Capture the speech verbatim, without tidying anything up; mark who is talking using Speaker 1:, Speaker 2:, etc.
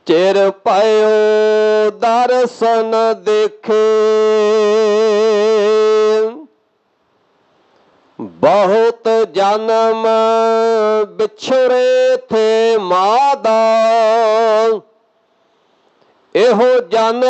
Speaker 1: चिर पायो दर्शन देखे, बहुत जन्म बिछड़े थे मादा, एहो जन्म